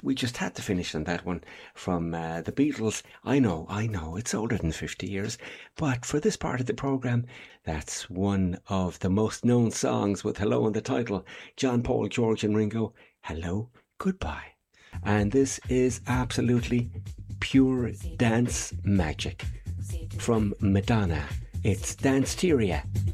we just had to finish on that one from the Beatles. I know, it's older than 50 years, but for this part of the programme, that's one of the most known songs with Hello in the title. John, Paul, George and Ringo, Hello, Goodbye. And this is absolutely pure dance magic. From Madonna, it's Danceteria.